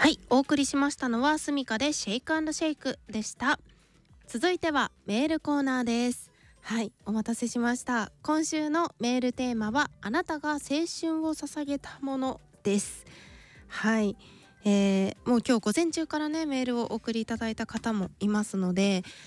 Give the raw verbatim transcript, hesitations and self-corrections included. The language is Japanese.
はい、お送りしましたのはスミカでシェイク&シェイクでした。続いてはメールコーナーです。はい、お待たせしました。今週のメールテーマはあなたが青春を捧げたものです。はい、えー、もう今日午前中からねメールをお送りいただいた方もいますので、